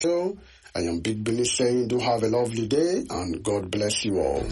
show. I am Big Benny saying do have a lovely day and God bless you all.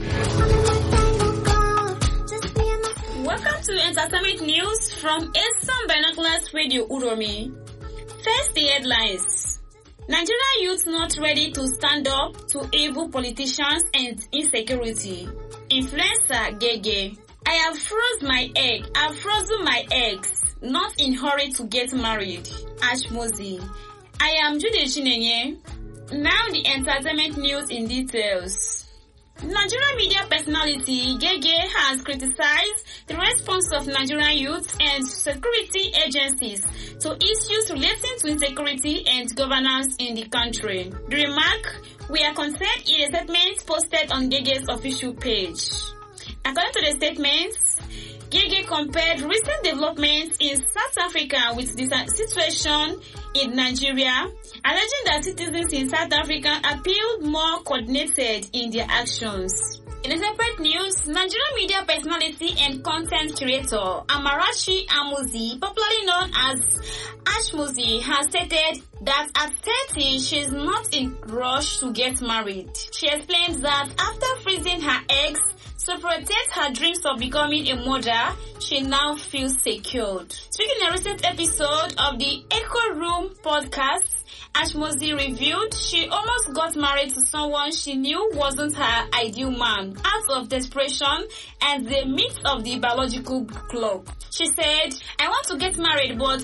Welcome to Entertainment News from Eastern Binoculars Radio Uromi. First, the headlines. Nigerian youth not ready to stand up to evil politicians and insecurity. Influencer Gege. I have frozen my eggs. Not in hurry to get married. Ashmozi. I am Jude Chinenye. Now the entertainment news in details. Nigerian media personality Gege has criticized the response of Nigerian youth and security agencies to issues relating to insecurity and governance in the country. The remark were contained in a statement posted on Gege's official page. According to the statement, Gege compared recent developments in South Africa with the situation in Nigeria, alleging that citizens in South Africa appeared more coordinated in their actions. In a separate news, Nigerian media personality and content creator Amarachi Amuzi, popularly known as Ashmozi, has stated that at 30 she is not in rush to get married. She explains that after freezing her eggs to protect her dreams of becoming a mother, she now feels secured. Speaking in a recent episode of the Echo Room podcast, Ashmozi revealed she almost got married to someone she knew wasn't her ideal man out of desperation and the myth of the biological clock. She said, I want to get married, but